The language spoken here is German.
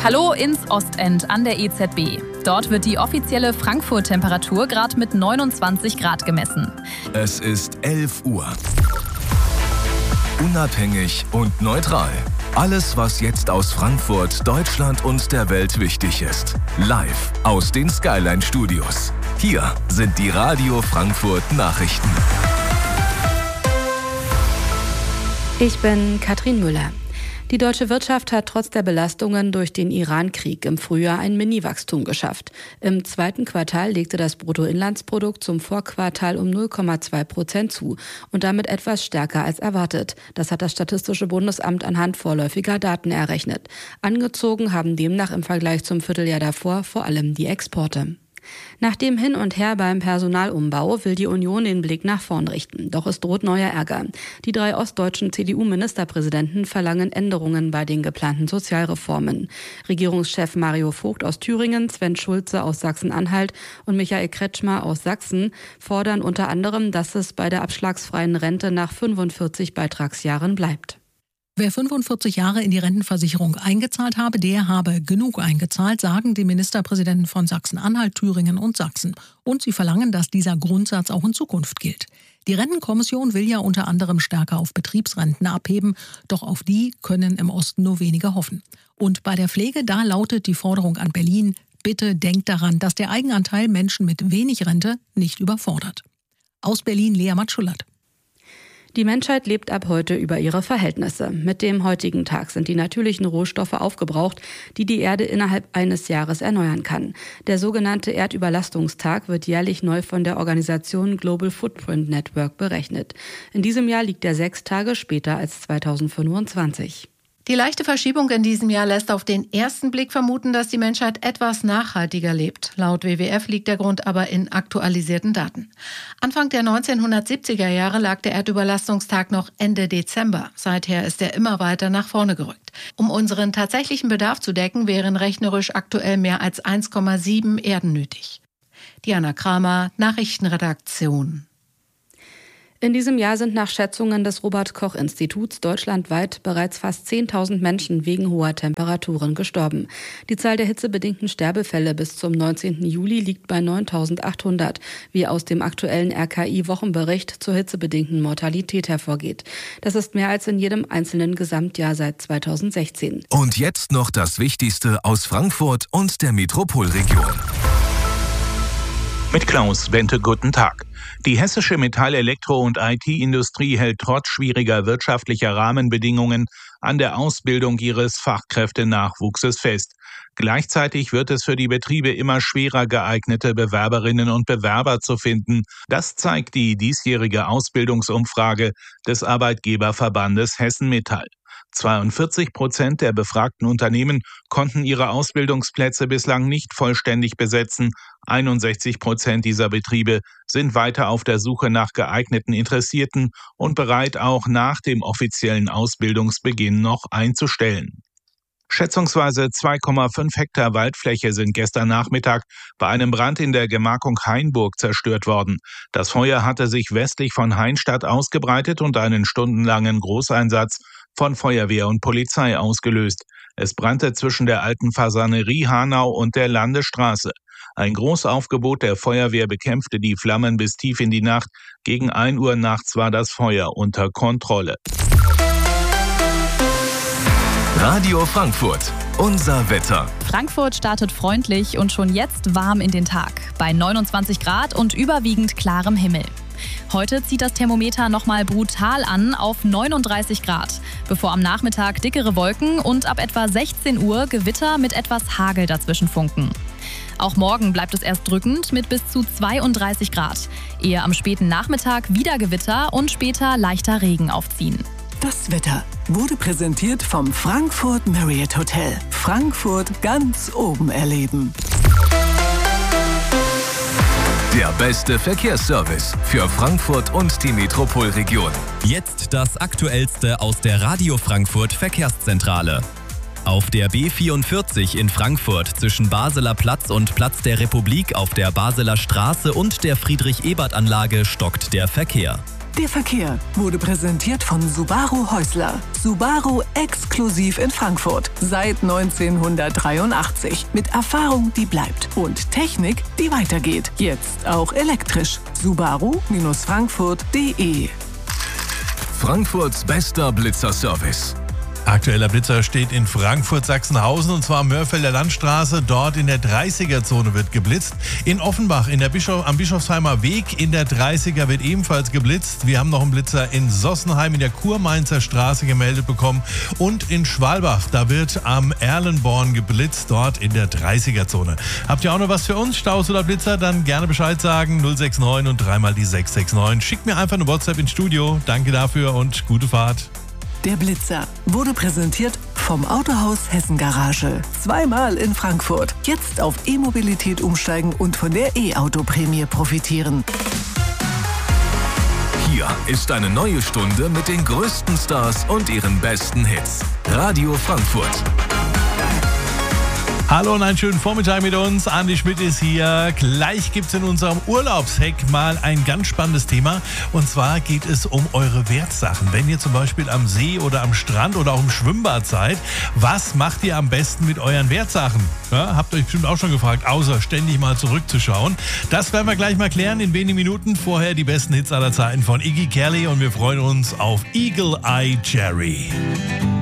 Hallo ins Ostend an der EZB. Dort wird die offizielle Frankfurt-Temperatur gerade mit 29 Grad gemessen. Es ist 11 Uhr. Unabhängig und neutral. Alles, was jetzt aus Frankfurt, Deutschland und der Welt wichtig ist. Live aus den Skyline Studios. Hier sind die Radio Frankfurt Nachrichten. Ich bin Katrin Müller. Die deutsche Wirtschaft hat trotz der Belastungen durch den Iran-Krieg im Frühjahr ein Mini-Wachstum geschafft. Im zweiten Quartal legte das Bruttoinlandsprodukt zum Vorquartal um 0,2% zu und damit etwas stärker als erwartet. Das hat das Statistische Bundesamt anhand vorläufiger Daten errechnet. Angezogen haben demnach im Vergleich zum Vierteljahr davor vor allem die Exporte. Nach dem Hin und Her beim Personalumbau will die Union den Blick nach vorn richten. Doch es droht neuer Ärger. Die 3 ostdeutschen CDU-Ministerpräsidenten verlangen Änderungen bei den geplanten Sozialreformen. Regierungschef Mario Vogt aus Thüringen, Sven Schulze aus Sachsen-Anhalt und Michael Kretschmer aus Sachsen fordern unter anderem, dass es bei der abschlagsfreien Rente nach 45 Beitragsjahren bleibt. Wer 45 Jahre in die Rentenversicherung eingezahlt habe, der habe genug eingezahlt, sagen die Ministerpräsidenten von Sachsen-Anhalt, Thüringen und Sachsen. Und sie verlangen, dass dieser Grundsatz auch in Zukunft gilt. Die Rentenkommission will ja unter anderem stärker auf Betriebsrenten abheben, doch auf die können im Osten nur wenige hoffen. Und bei der Pflege, da lautet die Forderung an Berlin: Bitte denkt daran, dass der Eigenanteil Menschen mit wenig Rente nicht überfordert. Aus Berlin Lea Matschulat. Die Menschheit lebt ab heute über ihre Verhältnisse. Mit dem heutigen Tag sind die natürlichen Rohstoffe aufgebraucht, die die Erde innerhalb eines Jahres erneuern kann. Der sogenannte Erdüberlastungstag wird jährlich neu von der Organisation Global Footprint Network berechnet. In diesem Jahr liegt er 6 Tage später als 2025. Die leichte Verschiebung in diesem Jahr lässt auf den ersten Blick vermuten, dass die Menschheit etwas nachhaltiger lebt. Laut WWF liegt der Grund aber in aktualisierten Daten. Anfang der 1970er Jahre lag der Erdüberlastungstag noch Ende Dezember. Seither ist er immer weiter nach vorne gerückt. Um unseren tatsächlichen Bedarf zu decken, wären rechnerisch aktuell mehr als 1,7 Erden nötig. Diana Kramer, Nachrichtenredaktion. In diesem Jahr sind nach Schätzungen des Robert-Koch-Instituts deutschlandweit bereits fast 10.000 Menschen wegen hoher Temperaturen gestorben. Die Zahl der hitzebedingten Sterbefälle bis zum 19. Juli liegt bei 9.800, wie aus dem aktuellen RKI-Wochenbericht zur hitzebedingten Mortalität hervorgeht. Das ist mehr als in jedem einzelnen Gesamtjahr seit 2016. Und jetzt noch das Wichtigste aus Frankfurt und der Metropolregion. Mit Klaus Bente, guten Tag. Die hessische Metall-, Elektro- und IT-Industrie hält trotz schwieriger wirtschaftlicher Rahmenbedingungen an der Ausbildung ihres Fachkräftenachwuchses fest. Gleichzeitig wird es für die Betriebe immer schwerer, geeignete Bewerberinnen und Bewerber zu finden. Das zeigt die diesjährige Ausbildungsumfrage des Arbeitgeberverbandes Hessen Metall. 42% der befragten Unternehmen konnten ihre Ausbildungsplätze bislang nicht vollständig besetzen. 61% dieser Betriebe sind weiter auf der Suche nach geeigneten Interessierten und bereit, auch nach dem offiziellen Ausbildungsbeginn noch einzustellen. Schätzungsweise 2,5 Hektar Waldfläche sind gestern Nachmittag bei einem Brand in der Gemarkung Hainburg zerstört worden. Das Feuer hatte sich westlich von Hainstadt ausgebreitet und einen stundenlangen Großeinsatz von Feuerwehr und Polizei ausgelöst. Es brannte zwischen der alten Fasanerie Hanau und der Landesstraße. Ein Großaufgebot der Feuerwehr bekämpfte die Flammen bis tief in die Nacht. Gegen 1 Uhr nachts war das Feuer unter Kontrolle. Radio Frankfurt, unser Wetter. Frankfurt startet freundlich und schon jetzt warm in den Tag. Bei 29 Grad und überwiegend klarem Himmel. Heute zieht das Thermometer nochmal brutal an auf 39 Grad, bevor am Nachmittag dickere Wolken und ab etwa 16 Uhr Gewitter mit etwas Hagel dazwischen funken. Auch morgen bleibt es erst drückend mit bis zu 32 Grad, ehe am späten Nachmittag wieder Gewitter und später leichter Regen aufziehen. Das Wetter wurde präsentiert vom Frankfurt Marriott Hotel. Frankfurt ganz oben erleben. Der beste Verkehrsservice für Frankfurt und die Metropolregion. Jetzt das Aktuellste aus der Radio Frankfurt Verkehrszentrale. Auf der B44 in Frankfurt zwischen Baseler Platz und Platz der Republik auf der Baseler Straße und der Friedrich-Ebert-Anlage stockt der Verkehr. Der Verkehr wurde präsentiert von Subaru Häusler. Subaru exklusiv in Frankfurt. Seit 1983. Mit Erfahrung, die bleibt. Und Technik, die weitergeht. Jetzt auch elektrisch. Subaru-Frankfurt.de. Frankfurts bester Blitzerservice. Aktueller Blitzer steht in Frankfurt-Sachsenhausen und zwar am Mörfelder Landstraße. Dort in der 30er-Zone wird geblitzt. In Offenbach am Bischofsheimer Weg in der 30er wird ebenfalls geblitzt. Wir haben noch einen Blitzer in Sossenheim in der Kurmainzer Straße gemeldet bekommen. Und in Schwalbach, da wird am Erlenborn geblitzt, dort in der 30er-Zone. Habt ihr auch noch was für uns, Staus oder Blitzer? Dann gerne Bescheid sagen. 069 und dreimal die 669. Schickt mir einfach eine WhatsApp ins Studio. Danke dafür und gute Fahrt. Der Blitzer wurde präsentiert vom Autohaus Hessen Garage. Zweimal in Frankfurt. Jetzt auf E-Mobilität umsteigen und von der E-Auto-Prämie profitieren. Hier ist eine neue Stunde mit den größten Stars und ihren besten Hits. Radio Frankfurt. Hallo und einen schönen Vormittag mit uns. Andi Schmidt ist hier. Gleich gibt es in unserem Urlaubsheck mal ein ganz spannendes Thema. Und zwar geht es um eure Wertsachen. Wenn ihr zum Beispiel am See oder am Strand oder auch im Schwimmbad seid, was macht ihr am besten mit euren Wertsachen? Ja, habt euch bestimmt auch schon gefragt, außer ständig mal zurückzuschauen. Das werden wir gleich mal klären in wenigen Minuten. Vorher die besten Hits aller Zeiten von Iggy Kelly und wir freuen uns auf Eagle Eye Cherry.